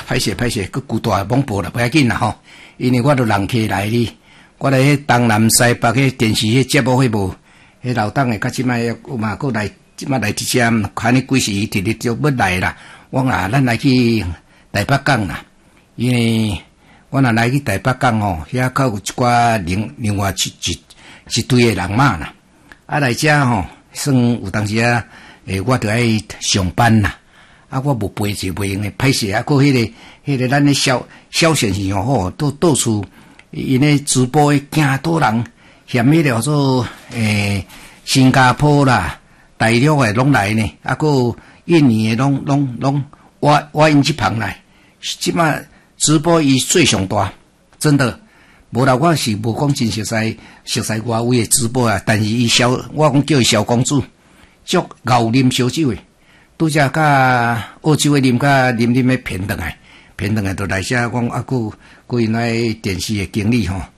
歹势，佮巨大猛暴啦，不要紧啦吼。因为我都人客来哩，我来迄东南西北迄电视迄节目迄无，迄老党诶，甲即摆有嘛，佮来即摆来伫遮，看你几时直直就要来啦。我啊，咱来去台北港啦，因为我若来去台北港吼，遐较有一寡另外一堆诶人马啦。啊来遮吼，算有当时啊，我着爱上班啦。啊，我无陪就袂用诶，歹势啊！佮迄个咱诶小先生吼，到处因诶直播诶，惊多人嫌迄个做新加坡啦、大陆诶拢来呢，啊，佮印尼诶拢我因即旁来，即摆直播伊最上大，真的。无啦，我是无讲真熟悉外围诶直播啊，但是我讲叫伊小公主，足熬啉烧酒诶。拄则甲澳洲诶啉诶片转来都来遮讲啊，佮因那电视诶经理吼，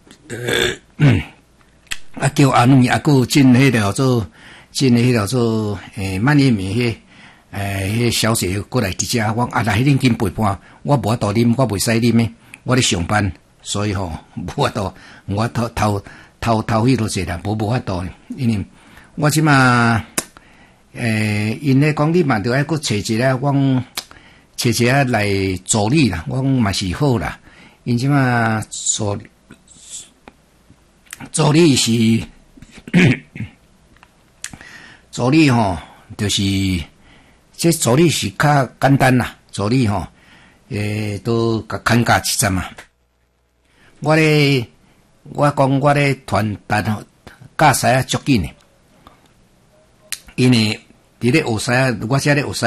啊叫阿女啊，佮进迄个做万一暝迄小姐过来伫遮，我啊来恁斤陪伴，我无法度啉，我袂使啉诶，我咧上班，所以吼无法度，我偷迄落济啦，无法度，因为我即马。因咧讲你嘛着爱搁找一个，找一个来助理啦，我讲嘛是好啦。因即马助理是助理吼，就是这助理是较简单啦。助理吼，都甲砍价一阵嘛。我讲我咧传达吼，教师啊足紧诶，因为伫咧学师啊，我遮咧学师。